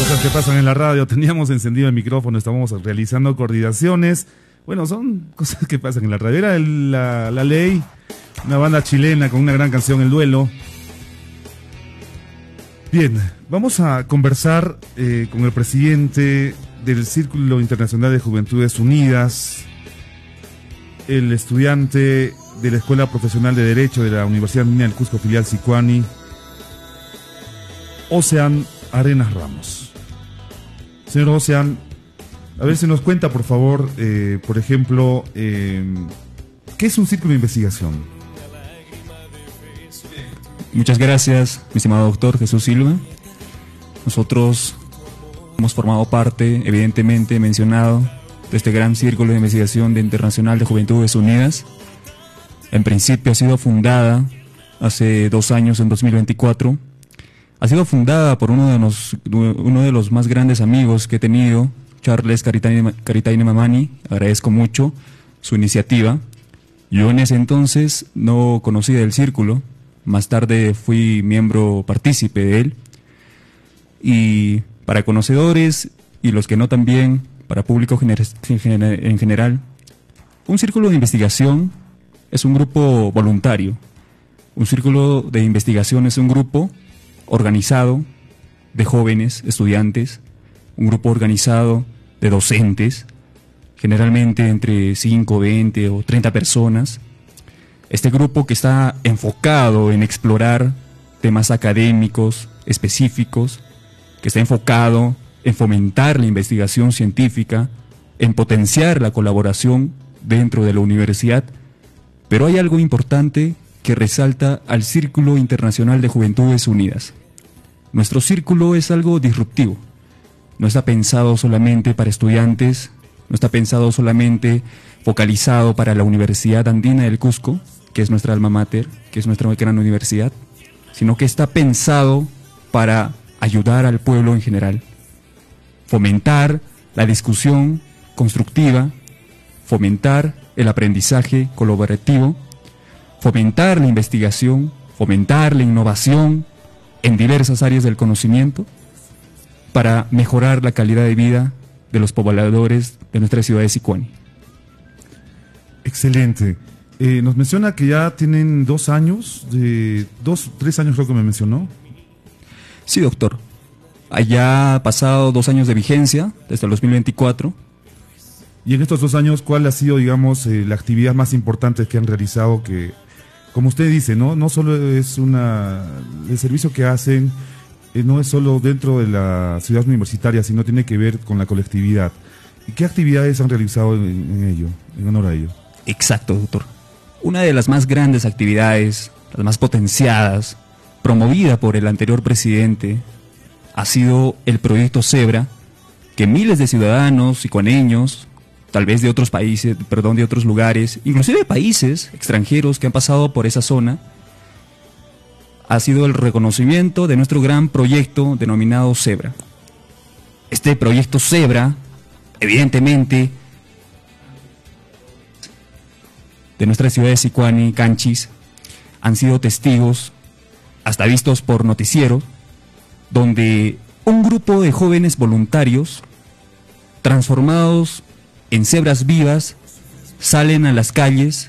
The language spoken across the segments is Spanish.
Cosas que pasan en la radio. Teníamos encendido el micrófono, estábamos realizando coordinaciones. Bueno, son cosas que pasan en la radio. Era la Ley, una banda chilena con una gran canción, El Duelo. Bien, vamos a conversar con el presidente del Círculo Internacional de Juventudes Unidas, el estudiante de la Escuela Profesional de Derecho de la Universidad Andina del Cusco, filial Sicuani, Ocean Arenas Ramos. Señor Ocean, a ver si nos cuenta, por favor, por ejemplo, ¿qué es un círculo de investigación? Muchas gracias, mi estimado doctor Jesús Silva. Nosotros hemos formado parte, evidentemente mencionado, de este gran círculo de investigación de Internacional de Juventudes Unidas. En principio ha sido fundada hace 2 años, en 2024. Ha sido fundada por uno de los más grandes amigos que he tenido, Charles Caritaine Mamani. Agradezco mucho su iniciativa. Yo en ese entonces no conocía del círculo. Más tarde fui miembro partícipe de él. Y para conocedores y los que no también, para público en general, un círculo de investigación es un grupo voluntario. Un círculo de investigación es un grupo organizado de jóvenes, estudiantes, un grupo organizado de docentes, generalmente entre 5, 20 o 30 personas. Este grupo que está enfocado en explorar temas académicos específicos, que está enfocado en fomentar la investigación científica, en potenciar la colaboración dentro de la universidad. Pero hay algo importante que resalta al Círculo Internacional de Juventudes Unidas. Nuestro círculo es algo disruptivo. No está pensado solamente para estudiantes, no está pensado solamente focalizado para la Universidad Andina del Cusco, que es nuestra alma mater, que es nuestra gran universidad, sino que está pensado para ayudar al pueblo en general, fomentar la discusión constructiva, fomentar el aprendizaje colaborativo, fomentar la investigación, fomentar la innovación en diversas áreas del conocimiento para mejorar la calidad de vida de los pobladores de nuestra ciudad de Sicuani. Excelente. Nos menciona que ya tienen 2 años, 3 años creo que me mencionó. Sí, doctor. Haya pasado 2 años de vigencia, desde el 2024. Y en estos 2 años, ¿cuál ha sido, digamos, la actividad más importante que han realizado? Que, como usted dice, no solo es el servicio que hacen, no es solo dentro de la ciudad universitaria, sino tiene que ver con la colectividad. ¿Y qué actividades han realizado en ello, en honor a ello? Exacto, doctor. Una de las más grandes actividades, las más potenciadas, promovida por el anterior presidente, ha sido el proyecto Zebra, que miles de ciudadanos sicuaneños, tal vez de otros países, de otros lugares, inclusive países extranjeros que han pasado por esa zona, ha sido el reconocimiento de nuestro gran proyecto denominado Zebra. Este proyecto Zebra, evidentemente, de nuestra ciudad de Sicuani, Canchis, han sido testigos, hasta vistos por noticieros, donde un grupo de jóvenes voluntarios, transformados en cebras vivas, salen a las calles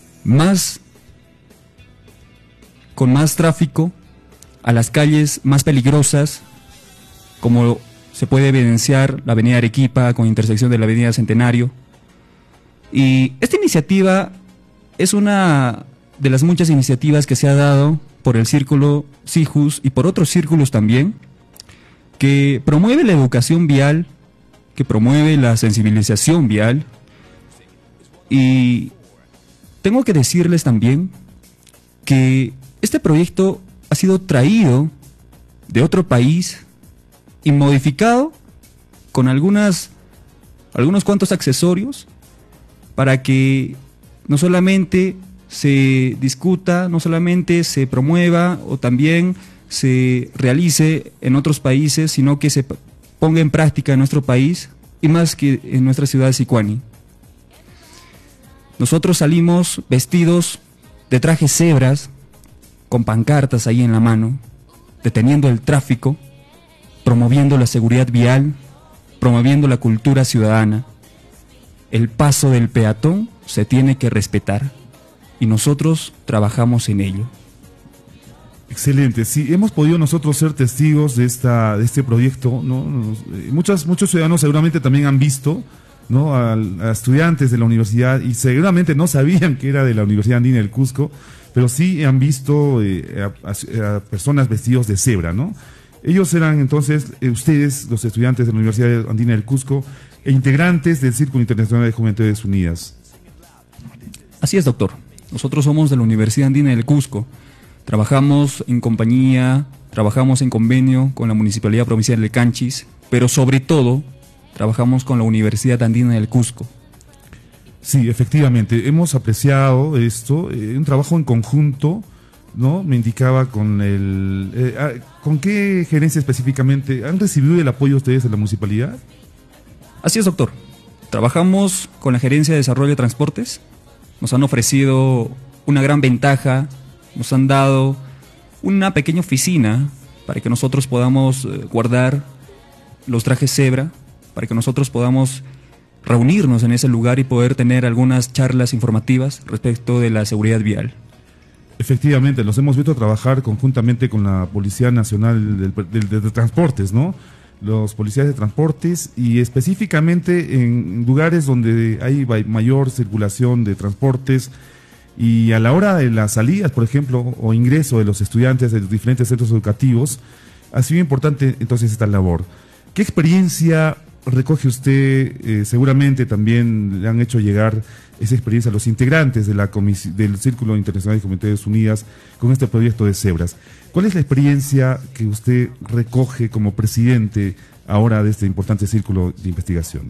con más tráfico, a las calles más peligrosas, como se puede evidenciar la avenida Arequipa con intersección de la avenida Centenario. Y esta iniciativa es una de las muchas iniciativas que se ha dado por el Círculo CIJUS y por otros círculos también, que promueve la educación vial, que promueve la sensibilización vial. Y tengo que decirles también que este proyecto ha sido traído de otro país y modificado con algunos cuantos accesorios para que no solamente se discuta, no solamente se promueva o también se realice en otros países, sino que se ponga en práctica en nuestro país y más que en nuestra ciudad de Sicuani. Nosotros salimos vestidos de trajes cebras, con pancartas ahí en la mano, deteniendo el tráfico, promoviendo la seguridad vial, promoviendo la cultura ciudadana. El paso del peatón se tiene que respetar y nosotros trabajamos en ello. Excelente, sí, hemos podido nosotros ser testigos de este proyecto, ¿no? Muchos ciudadanos seguramente también han visto, ¿no?, a estudiantes de la universidad y seguramente no sabían que era de la Universidad Andina del Cusco, pero sí han visto a personas vestidos de cebra, ¿no? Ellos eran entonces, ustedes, los estudiantes de la Universidad Andina del Cusco, e integrantes del Círculo Internacional de Juventudes Unidas. Así es, doctor. Nosotros somos de la Universidad Andina del Cusco. Trabajamos en compañía, trabajamos en convenio con la Municipalidad Provincial del Canchis, pero sobre todo trabajamos con la Universidad Andina del Cusco. Sí, efectivamente, hemos apreciado esto, un trabajo en conjunto, ¿no? Me indicaba con ¿con qué gerencia específicamente? ¿Han recibido el apoyo ustedes de la municipalidad? Así es, doctor. Trabajamos con la Gerencia de Desarrollo de Transportes. Nos han ofrecido una gran ventaja, nos han dado una pequeña oficina para que nosotros podamos guardar los trajes cebra, para que nosotros podamos reunirnos en ese lugar y poder tener algunas charlas informativas respecto de la seguridad vial. Efectivamente, los hemos visto trabajar conjuntamente con la Policía Nacional de Transportes, ¿no? Los policías de transportes y específicamente en lugares donde hay mayor circulación de transportes y a la hora de las salidas, por ejemplo, o ingreso de los estudiantes de los diferentes centros educativos, ha sido importante entonces esta labor. ¿Qué experiencia recoge usted? Seguramente también le han hecho llegar esa experiencia a los integrantes de del Círculo Internacional de Juventudes Unidas con este proyecto de cebras. ¿Cuál es la experiencia que usted recoge como presidente ahora de este importante círculo de investigación?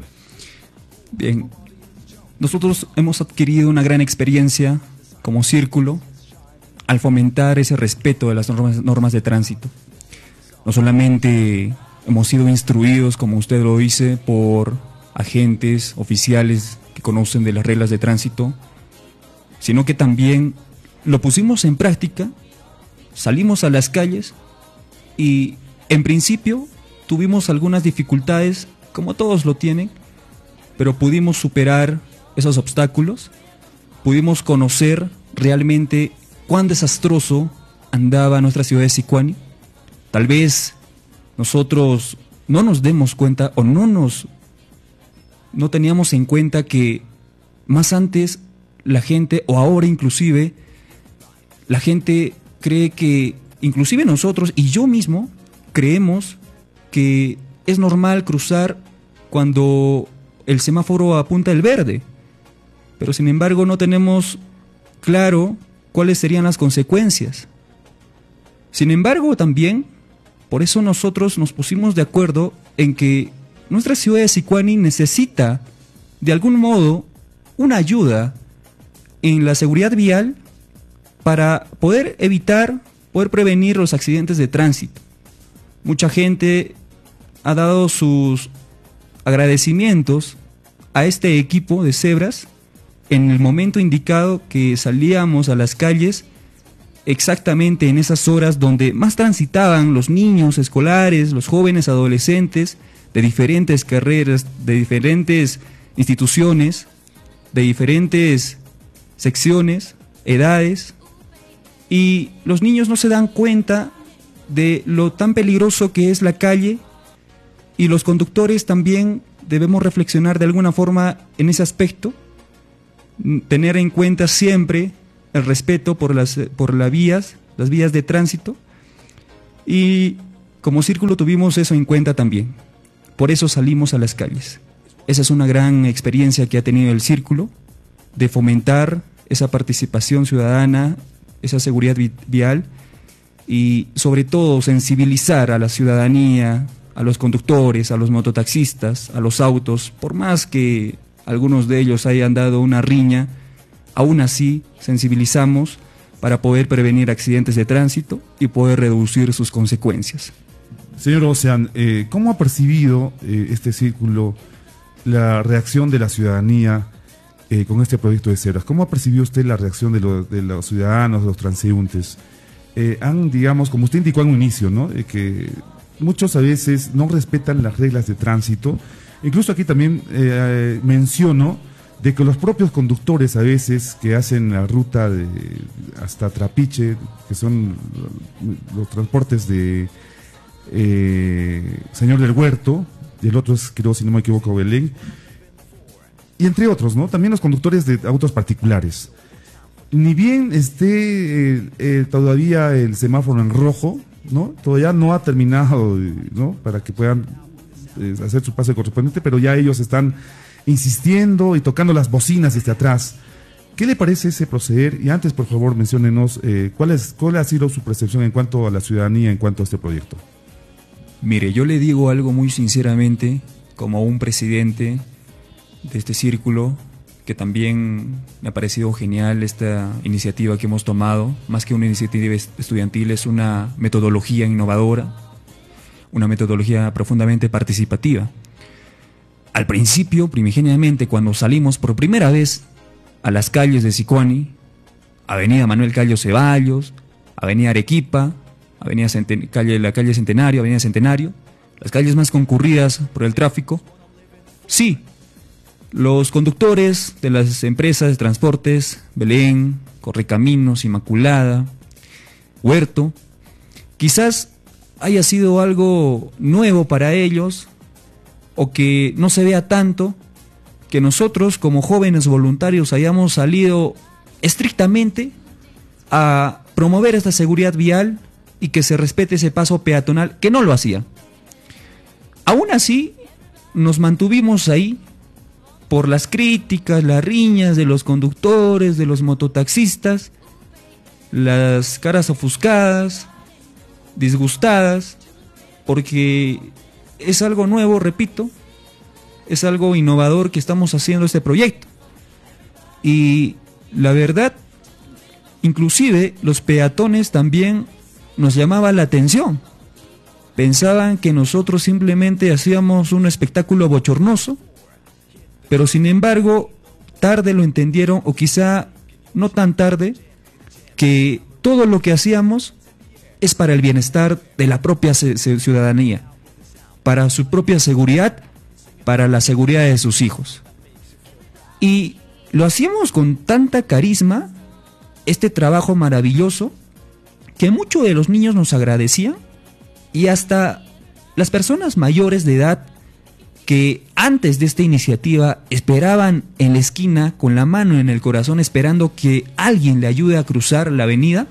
Bien, nosotros hemos adquirido una gran experiencia como círculo al fomentar ese respeto de las normas de tránsito. No solamente hemos sido instruidos, como usted lo dice, por agentes, oficiales que conocen de las reglas de tránsito, sino que también lo pusimos en práctica, salimos a las calles y en principio tuvimos algunas dificultades, como todos lo tienen, pero pudimos superar esos obstáculos, pudimos conocer realmente cuán desastroso andaba nuestra ciudad de Sicuani. Tal vez nosotros no nos demos cuenta o no teníamos en cuenta que más antes la gente, o ahora inclusive, la gente cree que, inclusive nosotros y yo mismo, creemos que es normal cruzar cuando el semáforo apunta el verde, pero sin embargo no tenemos claro cuáles serían las consecuencias. Sin embargo, también, por eso nosotros nos pusimos de acuerdo en que nuestra ciudad de Sicuani necesita, de algún modo, una ayuda en la seguridad vial para poder evitar, poder prevenir los accidentes de tránsito. Mucha gente ha dado sus agradecimientos a este equipo de cebras en el momento indicado que salíamos a las calles, exactamente en esas horas donde más transitaban los niños escolares, los jóvenes adolescentes de diferentes carreras, de diferentes instituciones, de diferentes secciones, edades, y los niños no se dan cuenta de lo tan peligroso que es la calle, y los conductores también debemos reflexionar de alguna forma en ese aspecto, tener en cuenta siempre el respeto por las vías de tránsito, y como círculo tuvimos eso en cuenta también. Por eso salimos a las calles. Esa es una gran experiencia que ha tenido el círculo, de fomentar esa participación ciudadana, esa seguridad vial, y sobre todo sensibilizar a la ciudadanía, a los conductores, a los mototaxistas, a los autos. Por más que algunos de ellos hayan dado una riña, aún así sensibilizamos para poder prevenir accidentes de tránsito y poder reducir sus consecuencias. Señor Ocean, ¿cómo ha percibido este círculo la reacción de la ciudadanía con este proyecto de cebras? ¿Cómo ha percibido usted la reacción de los ciudadanos, de los transeúntes? Han, digamos, como usted indicó en un inicio, ¿no?, que muchos a veces no respetan las reglas de tránsito. Incluso aquí también menciono de que los propios conductores a veces que hacen la ruta hasta Trapiche, que son los transportes de Señor del Huerto, y el otro es, creo, si no me equivoco, Belén, y entre otros, ¿no? También los conductores de autos particulares. Ni bien esté todavía el semáforo en rojo, ¿no? Todavía no ha terminado, ¿no? Para que puedan hacer su pase correspondiente, pero ya ellos están insistiendo y tocando las bocinas desde atrás. ¿Qué le parece ese proceder? Y antes, por favor, menciónenos cuál ha sido su percepción en cuanto a la ciudadanía, en cuanto a este proyecto. Mire, yo le digo algo muy sinceramente, como un presidente de este círculo, que también me ha parecido genial esta iniciativa que hemos tomado. Más que una iniciativa estudiantil, es una metodología innovadora, una metodología profundamente participativa. Al principio, primigeniamente, cuando salimos por primera vez a las calles de Sicuani, Avenida Manuel Cayo Ceballos, Avenida Arequipa, la calle Centenario, Avenida Centenario, las calles más concurridas por el tráfico, sí, los conductores de las empresas de transportes, Belén, Correcaminos, Inmaculada, Huerto, quizás haya sido algo nuevo para ellos, o que no se vea tanto, que nosotros como jóvenes voluntarios hayamos salido estrictamente a promover esta seguridad vial y que se respete ese paso peatonal, que no lo hacía. Aún así, nos mantuvimos ahí por las críticas, las riñas de los conductores, de los mototaxistas, las caras ofuscadas, disgustadas, porque es algo nuevo, repito, es algo innovador que estamos haciendo este proyecto. Y la verdad, inclusive los peatones también nos llamaba la atención. Pensaban que nosotros simplemente hacíamos un espectáculo bochornoso, pero sin embargo, tarde lo entendieron, o quizá no tan tarde, que todo lo que hacíamos es para el bienestar de la propia ciudadanía, para su propia seguridad, para la seguridad de sus hijos. Y lo hacíamos con tanta carisma, este trabajo maravilloso, que muchos de los niños nos agradecían, y hasta las personas mayores de edad que antes de esta iniciativa esperaban en la esquina con la mano en el corazón esperando que alguien le ayude a cruzar la avenida,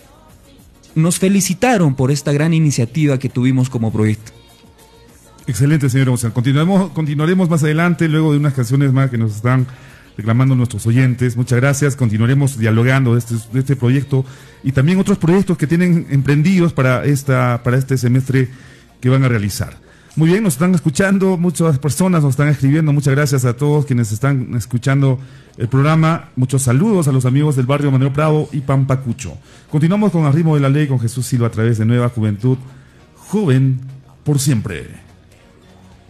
nos felicitaron por esta gran iniciativa que tuvimos como proyecto. Excelente, señor Ozan. Continuaremos más adelante, luego de unas canciones más que nos están reclamando nuestros oyentes. Muchas gracias. Continuaremos dialogando de este proyecto y también otros proyectos que tienen emprendidos para este semestre que van a realizar. Muy bien, nos están escuchando, muchas personas nos están escribiendo. Muchas gracias a todos quienes están escuchando el programa. Muchos saludos a los amigos del barrio Manuel Prado y Pampacucho. Continuamos con Al ritmo de la ley con Jesús Silva a través de Nueva Juventud, joven por siempre.